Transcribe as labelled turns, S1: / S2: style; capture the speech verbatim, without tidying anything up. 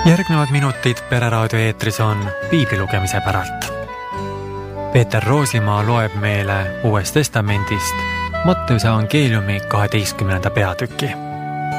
S1: Järgnevad minutid Pereraadio eetris on piibli lugemise päralt. Peeter Roosimaa loeb meile Uuest Testamendist Matteuse evangeeliumi kaheteistkümnenda peatüki.